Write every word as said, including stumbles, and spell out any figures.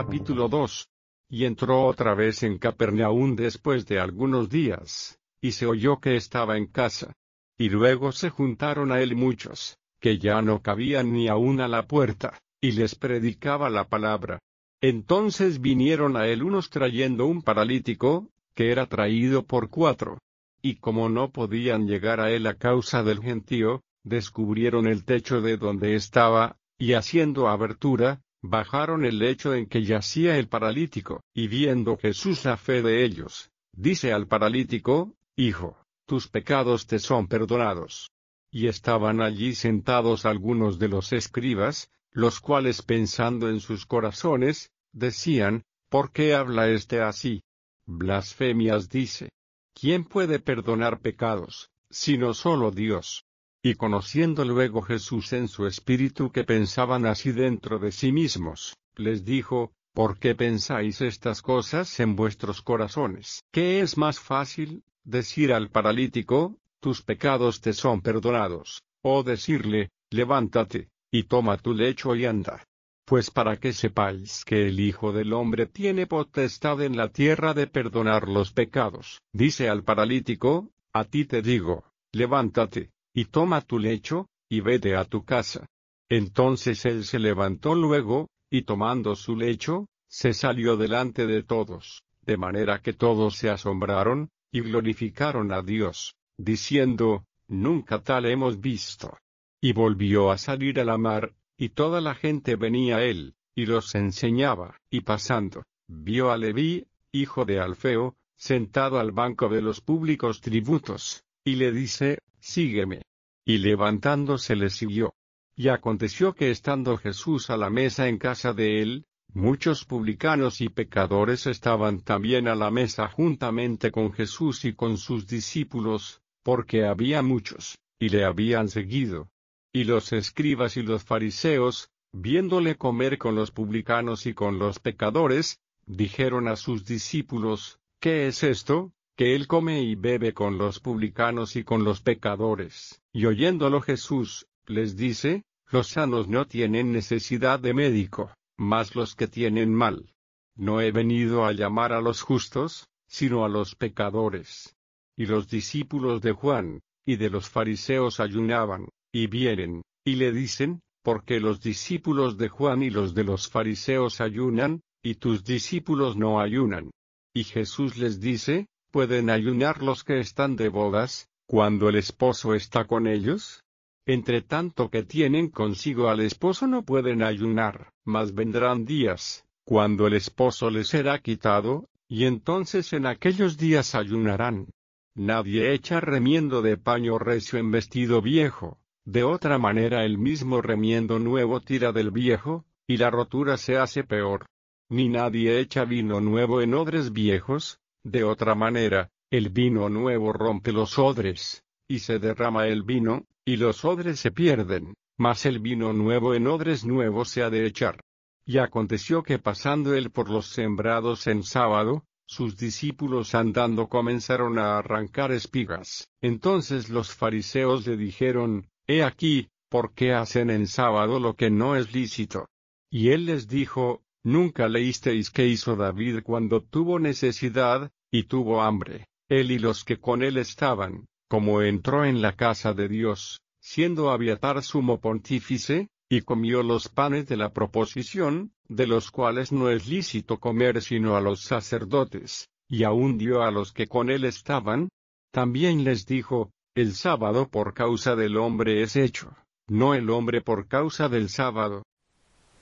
Capítulo dos. Y entró otra vez en Capernaum después de algunos días, y se oyó que estaba en casa. Y luego se juntaron a él muchos, que ya no cabían ni aun a la puerta, y les predicaba la palabra. Entonces vinieron a él unos trayendo un paralítico, que era traído por cuatro. Y como no podían llegar a él a causa del gentío, descubrieron el techo de donde estaba, y haciendo abertura, bajaron el lecho en que yacía el paralítico, y viendo Jesús la fe de ellos, dice al paralítico: Hijo, tus pecados te son perdonados. Y estaban allí sentados algunos de los escribas, los cuales pensando en sus corazones, decían: ¿Por qué habla éste así? Blasfemias dice. ¿Quién puede perdonar pecados, sino solo Dios? Y conociendo luego Jesús en su espíritu que pensaban así dentro de sí mismos, les dijo: ¿Por qué pensáis estas cosas en vuestros corazones? ¿Qué es más fácil, decir al paralítico: tus pecados te son perdonados, o decirle: levántate, y toma tu lecho y anda? Pues para que sepáis que el Hijo del Hombre tiene potestad en la tierra de perdonar los pecados, dice al paralítico: a ti te digo, levántate, y toma tu lecho, y vete a tu casa. Entonces él se levantó luego, y tomando su lecho, se salió delante de todos, de manera que todos se asombraron, y glorificaron a Dios, diciendo: nunca tal hemos visto. Y volvió a salir a la mar, y toda la gente venía a él, y los enseñaba. Y pasando, vio a Leví, hijo de Alfeo, sentado al banco de los públicos tributos, y le dice: sígueme. Y levantándose le siguió. Y aconteció que estando Jesús a la mesa en casa de él, muchos publicanos y pecadores estaban también a la mesa juntamente con Jesús y con sus discípulos, porque había muchos, y le habían seguido. Y los escribas y los fariseos, viéndole comer con los publicanos y con los pecadores, dijeron a sus discípulos: ¿qué es esto, que él come y bebe con los publicanos y con los pecadores? Y oyéndolo Jesús, les dice: los sanos no tienen necesidad de médico, mas los que tienen mal. No he venido a llamar a los justos, sino a los pecadores. Y los discípulos de Juan, y de los fariseos ayunaban, y vienen, y le dicen: ¿por qué los discípulos de Juan y los de los fariseos ayunan, y tus discípulos no ayunan? Y Jesús les dice: ¿pueden ayunar los que están de bodas, cuando el esposo está con ellos? Entre tanto que tienen consigo al esposo no pueden ayunar, mas vendrán días, cuando el esposo les será quitado, y entonces en aquellos días ayunarán. Nadie echa remiendo de paño recio en vestido viejo, de otra manera el mismo remiendo nuevo tira del viejo, y la rotura se hace peor. Ni nadie echa vino nuevo en odres viejos, de otra manera, el vino nuevo rompe los odres, y se derrama el vino, y los odres se pierden, mas el vino nuevo en odres nuevos se ha de echar. Y aconteció que pasando él por los sembrados en sábado, sus discípulos andando comenzaron a arrancar espigas. Entonces los fariseos le dijeron: he aquí, ¿por qué hacen en sábado lo que no es lícito? Y él les dijo: ¿nunca leísteis qué hizo David cuando tuvo necesidad, y tuvo hambre, él y los que con él estaban, como entró en la casa de Dios, siendo Abiatar sumo pontífice, y comió los panes de la proposición, de los cuales no es lícito comer sino a los sacerdotes, y aun dio a los que con él estaban? También les dijo: el sábado por causa del hombre es hecho, no el hombre por causa del sábado.